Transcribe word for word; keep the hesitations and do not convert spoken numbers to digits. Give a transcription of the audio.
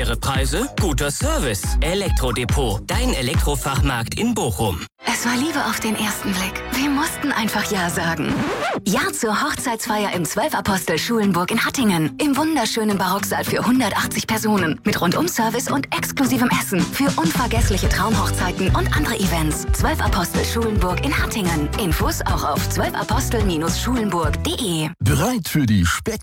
Faire Preise, guter Service. Elektrodepot, dein Elektrofachmarkt in Bochum. Es war Liebe auf den ersten Blick. Wir mussten einfach Ja sagen. Ja zur Hochzeitsfeier im Zwölf-Apostel Schulenburg in Hattingen. Im wunderschönen Barocksaal für hundertachtzig Personen. Mit Rundum-Service und exklusivem Essen. Für unvergessliche Traumhochzeiten und andere Events. Zwölf-Apostel Schulenburg in Hattingen. Infos auch auf zwölf apostel Bindestrich schulenburg punkt de. Bereit für die Spekt